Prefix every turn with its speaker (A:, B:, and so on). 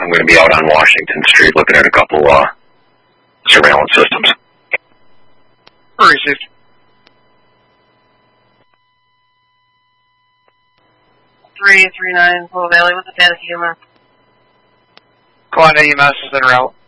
A: I'm going to be out on Washington Street looking at a couple surveillance systems.
B: Received.
C: 339 Full Valley with the Fantasy Humor.
B: Quanta EMS is en route.